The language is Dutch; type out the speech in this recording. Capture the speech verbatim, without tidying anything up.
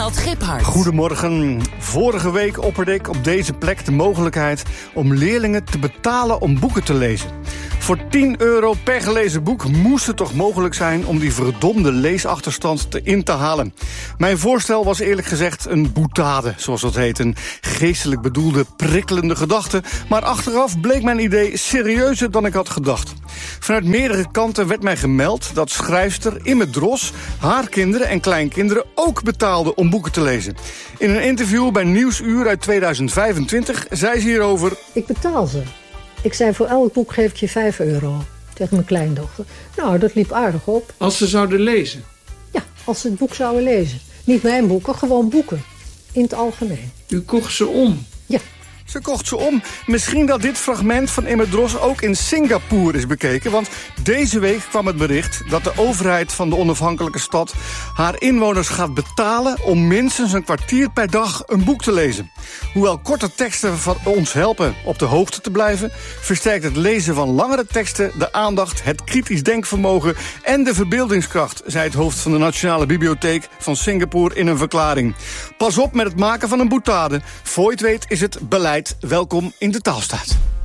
Ewald Giphart. Goedemorgen. Vorige week opperde ik op deze plek de mogelijkheid om leerlingen te betalen om boeken te lezen. Voor tien euro per gelezen boek moest het toch mogelijk zijn om die verdomde leesachterstand te in te halen. Mijn voorstel was eerlijk gezegd een boutade, zoals dat heet. Een geestelijk bedoelde, prikkelende gedachte. Maar achteraf bleek mijn idee serieuzer dan ik had gedacht. Vanuit meerdere kanten werd mij gemeld dat schrijfster Imme Dros haar kinderen en kleinkinderen ook betaalde om boeken te lezen. In een interview bij Nieuwsuur uit tweeduizend vijfentwintig zei ze hierover: ik betaal ze. Ik zei, voor elk boek geef ik je vijf euro. Tegen mijn kleindochter. Nou, dat liep aardig op. Als ze zouden lezen? Ja, als ze het boek zouden lezen. Niet mijn boeken, gewoon boeken. In het algemeen. U kocht ze om? Ja. Ze kocht ze om. Misschien dat dit fragment van Imme Dros ook in Singapore is bekeken. Want deze week kwam het bericht dat de overheid van de onafhankelijke stad haar inwoners gaat betalen om minstens een kwartier per dag een boek te lezen. Hoewel korte teksten van ons helpen op de hoogte te blijven, versterkt het lezen van langere teksten de aandacht, het kritisch denkvermogen en de verbeeldingskracht, zei het hoofd van de Nationale Bibliotheek van Singapore in een verklaring. Pas op met het maken van een boutade. Voor je het weet is het beleid welkom in de Taalstaat.